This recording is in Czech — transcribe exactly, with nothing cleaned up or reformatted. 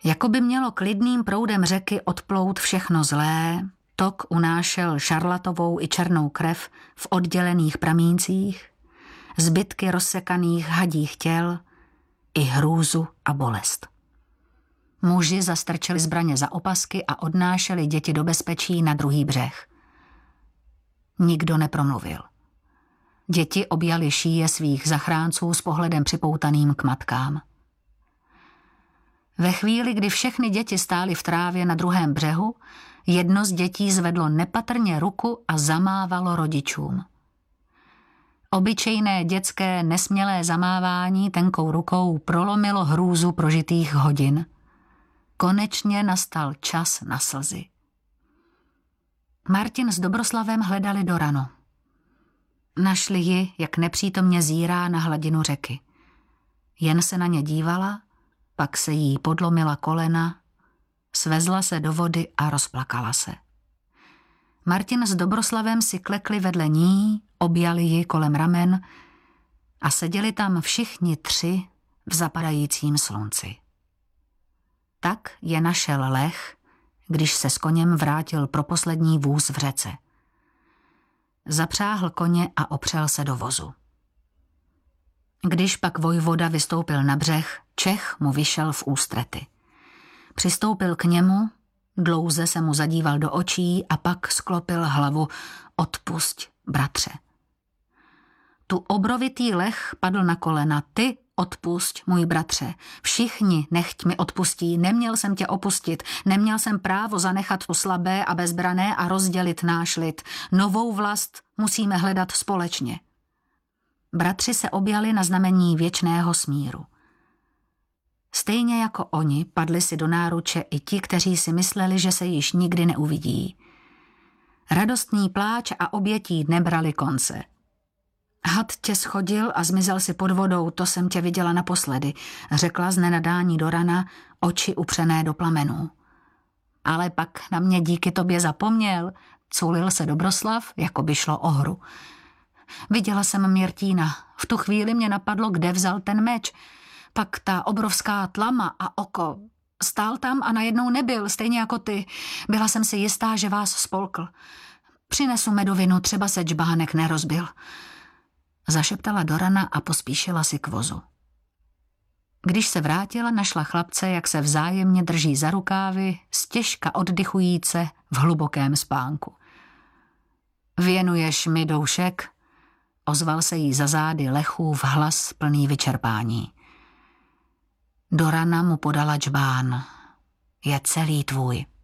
Jako by mělo klidným proudem řeky odplout všechno zlé, tok unášel šarlatovou i černou krev v oddělených pramíncích, zbytky rozsekaných hadích těl i hrůzu a bolest. Muži zastrčili zbraně za opasky a odnášeli děti do bezpečí na druhý břeh. Nikdo nepromluvil. Děti objali šíje svých zachránců s pohledem připoutaným k matkám. Ve chvíli, kdy všechny děti stály v trávě na druhém břehu, jedno z dětí zvedlo nepatrně ruku a zamávalo rodičům. Obyčejné dětské nesmělé zamávání tenkou rukou prolomilo hrůzu prožitých hodin. Konečně nastal čas na slzy. Martin s Dobroslavem hledali Doranu. Našli ji, jak nepřítomně zírá na hladinu řeky. Jen se na ně dívala, pak se jí podlomila kolena, svezla se do vody a rozplakala se. Martin s Dobroslavem si klekli vedle ní, objali ji kolem ramen a seděli tam všichni tři v zapadajícím slunci. Tak je našel Lech, když se s koněm vrátil pro poslední vůz v řece. Zapřáhl koně a opřel se do vozu. Když pak vojvoda vystoupil na břeh, Čech mu vyšel v ústrety. Přistoupil k němu, dlouze se mu zadíval do očí a pak sklopil hlavu: odpusť, bratře. Tu obrovitý Lech padl na kolena: ty odpusť, můj bratře, všichni nechť mi odpustí, neměl jsem tě opustit, neměl jsem právo zanechat tu slabé a bezbrané a rozdělit náš lid. Novou vlast musíme hledat společně. Bratři se objali na znamení věčného smíru. Stejně jako oni padli si do náruče i ti, kteří si mysleli, že se již nikdy neuvidí. Radostný pláč a obětí nebrali konce. Had tě schodil a zmizel si pod vodou, to jsem tě viděla naposledy, řekla z nenadání Dorana, oči upřené do plamenů. Ale pak na mě díky tobě zapomněl, culil se Dobroslav, jako by šlo o hru. Viděla jsem Měrtína, v tu chvíli mě napadlo, kde vzal ten meč. Pak ta obrovská tlama a oko. Stál tam a najednou nebyl, stejně jako ty. Byla jsem si jistá, že vás spolkl. Přinesu medovinu, třeba se džbánek nerozbil. Zašeptala Dorana a pospíšila si k vozu. Když se vrátila, našla chlapce, jak se vzájemně drží za rukávy, stěžka oddychujíce v hlubokém spánku. Věnuješ mi, doušek? Ozval se jí za zády Lechův hlas plný vyčerpání. Dorana mu podala džbán. Je celý tvůj.